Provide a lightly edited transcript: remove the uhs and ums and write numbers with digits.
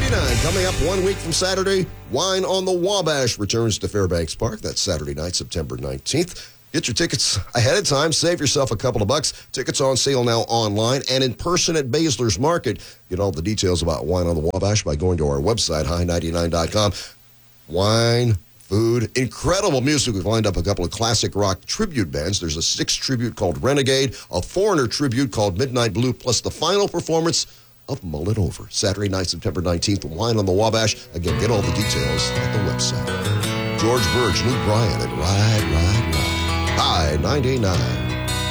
99. Coming up 1 week from Saturday, Wine on the Wabash returns to Fairbanks Park. That's Saturday night, September 19th. Get your tickets ahead of time. Save yourself a couple of bucks. Tickets on sale now online and in person at Baszler's Market. Get all the details about Wine on the Wabash by going to our website, high99.com. Wine, food, incredible music. We've lined up a couple of classic rock tribute bands. There's a Styx tribute called Renegade, a Foreigner tribute called Midnight Blue, plus the final performance of Mull It Over. Saturday night, September 19th, Wine on the Wabash. Again, get all the details at the website. George Birch, Luke Bryan, and Ride, Ride, Ride. High 99.